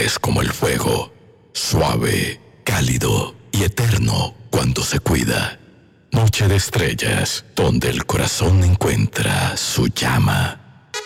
es como el fuego, suave, cálido y eterno cuando se cuida. Noche de estrellas, donde el corazón encuentra su llama.